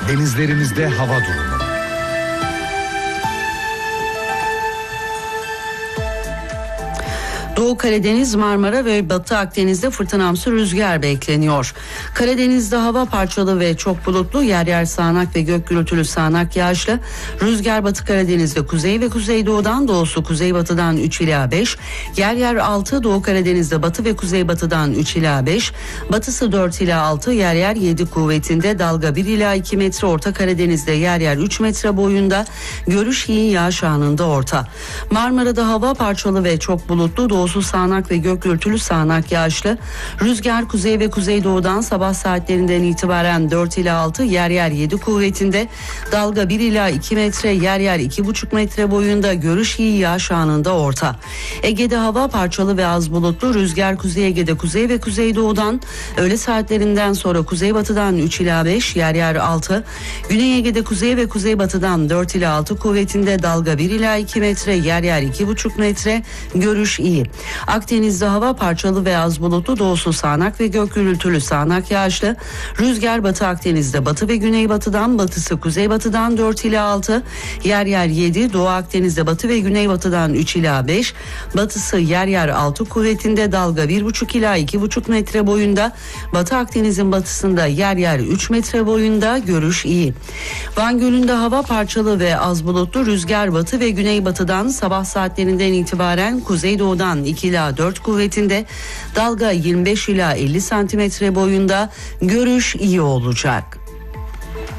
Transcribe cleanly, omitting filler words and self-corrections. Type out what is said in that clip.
Denizlerimizde hava durumu. Doğu Karadeniz, Marmara ve Batı Akdeniz'de fırtınamsı rüzgar bekleniyor. Karadeniz'de hava parçalı ve çok bulutlu, yer yer sağanak ve gök gürültülü sağanak yağışlı. Rüzgar Batı Karadeniz'de kuzey ve kuzeydoğudan, doğusu kuzeybatıdan 3 ila 5, yer yer 6, Doğu Karadeniz'de batı ve kuzeybatıdan 3 ila 5, batısı 4 ila 6, yer yer 7 kuvvetinde, dalga 1 ila 2 metre, Orta Karadeniz'de yer yer 3 metre boyunda, görüş iyi, yağış anında orta. Marmara'da hava parçalı ve çok bulutlu, doğusu sağanak ve gök gürültülü sağanak yağışlı. Rüzgar kuzey ve kuzeydoğudan sabah saatlerinden itibaren 4 ila 6, yer yer 7 kuvvetinde, dalga 1 ila 2 metre, yer yer 2,5 metre boyunda, görüş iyi, yağış anında orta. Ege'de hava parçalı ve az bulutlu, rüzgar Kuzey Ege'de kuzey ve kuzeydoğudan, öğle saatlerinden sonra kuzeybatıdan 3 ila 5, yer yer 6, Güney Ege'de kuzey ve kuzeybatıdan 4 ila 6 kuvvetinde, dalga 1 ila 2 metre, yer yer 2,5 metre, görüş iyi. Akdeniz'de hava parçalı ve az bulutlu, doğusu sağanak ve gök gürültülü sağanak yağışlı. Rüzgar Batı Akdeniz'de batı ve güneybatıdan, batısı kuzeybatıdan 4 ila 6, yer yer 7, Doğu Akdeniz'de batı ve güneybatıdan 3 ila 5, batısı yer yer 6 kuvvetinde, dalga 1,5 ila 2,5 metre boyunda, Batı Akdeniz'in batısında yer yer 3 metre boyunda, görüş iyi. Van Gölü'nde hava parçalı ve az bulutlu, rüzgar batı ve güneybatıdan sabah saatlerinden itibaren kuzeydoğudan 2 ila 4 kuvvetinde, dalga 25 ila 50 santimetre boyunda, görüş iyi olacak.